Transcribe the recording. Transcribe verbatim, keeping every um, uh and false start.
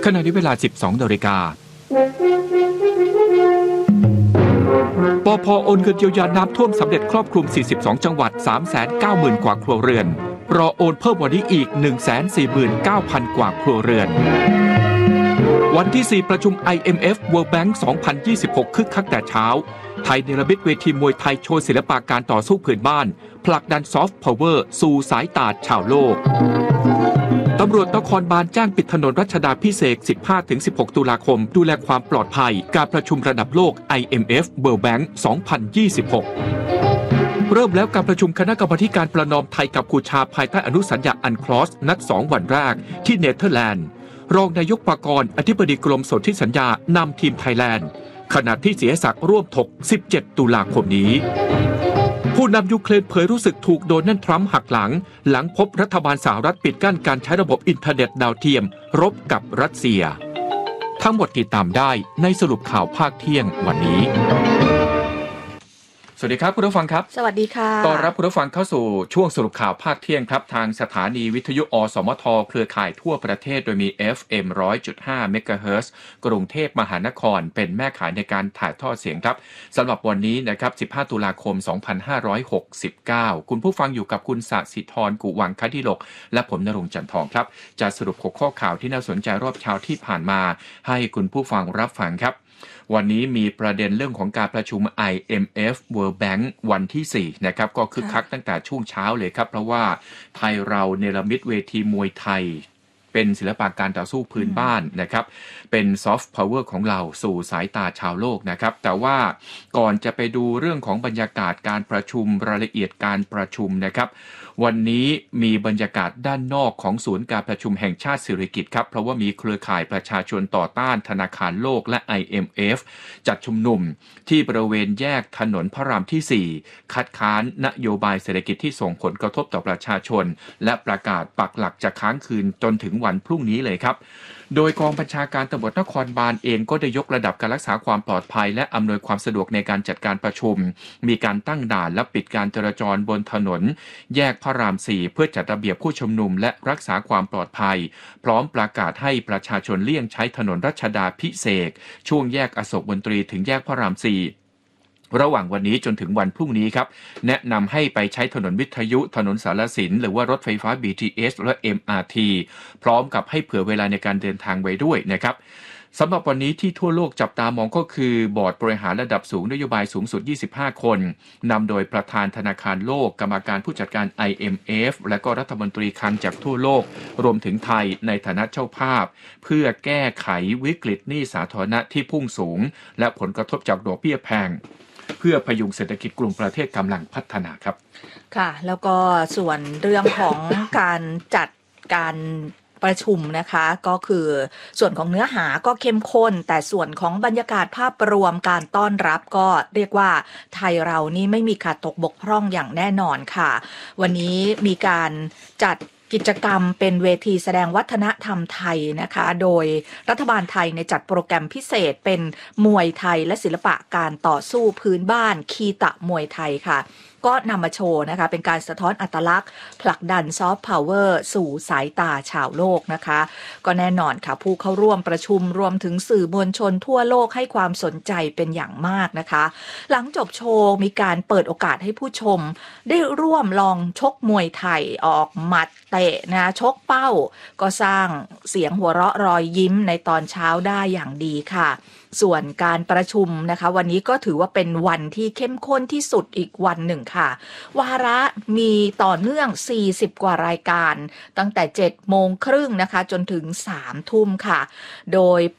ขณะนี้เวลา สิบสองนาฬิกาปภ.โอนเงินเยียวยาน้ำท่วมสำเร็จครอบคลุม สี่สิบสอง จังหวัด สามแสนเก้าหมื่น กว่าครัวเรือนรอโอนเพิ่มวันนี้อีก หนึ่งแสนสี่หมื่นเก้าพัน กว่าครัวเรือนวันที่ สี่ ประชุม ไอ เอ็ม เอฟ World Bank สองพันยี่สิบหก คึกคักแต่เช้าไทยเนรมิตเวทีมวยไทยโชว์ศิลปะการต่อสู้พื้นบ้านผลักดันซอฟต์พาวเวอร์สู่สายตาชาวโลกตำรวจนครบาลแจ้งปิดถนนรัชดาพิเศษก สิบห้าถึงสิบหก ตุลาคมดูแลความปลอดภัยการประชุมระดับโลก ไอ เอ็ม เอฟ World Bank สองพันยี่สิบหกเริ่มแล้วการประชุมคณะกรรมาการประนอมไทยกับกัมพูชาภายใต้อนุสัญญาอันคลอสนัดสองวันแรกที่เนเธอร์แลนด์รองนายกปกรณ์อธิบดีกรมสนธิสัญญานำทีมไทยแลนด์ขณะที่เสียศักดิ์ร่วมถก สิบเจ็ด ตุลาคมนี้ผู้นำยูเครนเผยรู้สึกถูกโดนัลด์ทรัมป์หักหลังหลังพบรัฐบาลสหรัฐปิดกั้นการใช้ระบบอินเทอร์เน็ตดาวเทียมรบกับรัสเซียทั้งหมดติดตามได้ในสรุปข่าวภาคเที่ยงวันนี้สวัสดีครับคุณผู้ฟังครับสวัสดีค่ะต้อนรับคุณผู้ฟังเข้าสู่ช่วงสรุปข่าวภาคเที่ยงครับทางสถานีวิทยุอสมทเครือข่ายทั่วประเทศโดยมี เอฟ เอ็ม หนึ่งร้อยจุดห้า เมกะเฮิรตซ์กรุงเทพมหานครเป็นแม่ข่ายในการถ่ายทอดเสียงครับสำหรับวันนี้นะครับ สิบห้า ตุลาคม สองพันห้าร้อยหกสิบเก้า คุณผู้ฟังอยู่กับคุณศศิธรกุวังคดิลกและผมณรงค์จันทองครับจะสรุปหัวข้อข่าวที่น่าสนใจรอบเช้าที่ผ่านมาให้คุณผู้ฟังรับฟังครับวันนี้มีประเด็นเรื่องของการประชุม ไอ เอ็ม เอฟ World Bank วันที่สี่นะครับก็คึกคักตั้งแต่ช่วงเช้าเลยครับเพราะว่าไทยเราเนรมิตเวทีมวยไทยเป็นศิลปะการต่อสู้พื้นบ้านนะครับเป็นซอฟต์พาวเวอร์ของเราสู่สายตาชาวโลกนะครับแต่ว่าก่อนจะไปดูเรื่องของบรรยากาศการประชุมรายละเอียดการประชุมนะครับวันนี้มีบรรยากาศด้านนอกของศูนย์การประชุมแห่งชาติสิริกิติ์ครับเพราะว่ามีเครือข่ายประชาชนต่อต้านธนาคารโลกและ ไอ เอ็ม เอฟ จัดชุมนุมที่บริเวณแยกถนนพระรามที่สี่คัดค้านนโยบายเศรษฐกิจที่ส่งผลกระทบต่อประชาชนและประกาศปักหลักจะค้างคืนจนถึงวันพรุ่งนี้เลยครับโดยกองบัญชาการตำรวจนครบาลเองก็ได้ยกระดับการรักษาความปลอดภัยและอำนวยความสะดวกในการจัดการประชุมมีการตั้งด่านและปิดการจราจรบนถนนแยกพระรามสี่เพื่อจัดระเบียบผู้ชุมนุมและรักษาความปลอดภัยพร้อมประกาศให้ประชาชนเลี่ยงใช้ถนนรัชดาพิเศษกช่วงแยกอโศกมนตรีถึงแยกพระรามสี่ระหว่างวันนี้จนถึงวันพรุ่งนี้ครับแนะนำให้ไปใช้ถนนวิทยุถนนสารสินหรือว่ารถไฟฟ้า บี ที เอส และ เอ็ม อาร์ ที พร้อมกับให้เผื่อเวลาในการเดินทางไว้ด้วยนะครับสำหรับวันนี้ที่ทั่วโลกจับตามองก็คือบอร์ดบริหารระดับสูงนโยบายสูงสุดยี่สิบห้าคนนำโดยประธานธนาคารโลกกรรมการผู้จัดการ ไอ เอ็ม เอฟ และก็รัฐมนตรีคลังจากทั่วโลกรวมถึงไทยในฐานะเจ้าภาพเพื่อแก้ไขวิกฤตหนี้สาธารณะที่พุ่งสูงและผลกระทบจากดอกเบี้ยแพงเพื่อพยุงเศรษฐกิจกลุ่มประเทศกำลังพัฒนาครับค่ะแล้วก็ส่วนเรื่องของการจัดการประชุมนะคะก็คือส่วนของเนื้อหาก็เข้มข้นแต่ส่วนของบรรยากาศภาพรวมการต้อนรับก็เรียกว่าไทยเรานี่ไม่มีขาดตกบกพร่องอย่างแน่นอนค่ะวันนี้มีการจัดกิจกรรมเป็นเวทีแสดงวัฒนธรรมไทยนะคะโดยรัฐบาลไทยในจัดโปรแกรมพิเศษเป็นมวยไทยและศิลปะการต่อสู้พื้นบ้านคีตะมวยไทยค่ะก็นำมาโชว์นะคะเป็นการสะท้อนอัตลักษณ์ผลักดันซอฟต์พาวเวอร์สู่สายตาชาวโลกนะคะก็แน่นอนค่ะผู้เข้าร่วมประชุมรวมถึงสื่อมวลชนทั่วโลกให้ความสนใจเป็นอย่างมากนะคะหลังจบโชว์มีการเปิดโอกาสให้ผู้ชมได้ร่วมลองชกมวยไทยออกหมัดเตะนะชกเป้าก็สร้างเสียงหัวเราะรอยยิ้มในตอนเช้าได้อย่างดีค่ะส่วนการประชุมนะคะวันนี้ก็ถือว่าเป็นวันที่เข้มข้นที่สุดอีกวันหนึ่งค่ะวาระมีต่อเนื่องสี่สิบกว่ารายการตั้งแต่ เจ็ดโมงครึ่งนะคะจนถึง สามทุ่มค่ะโดย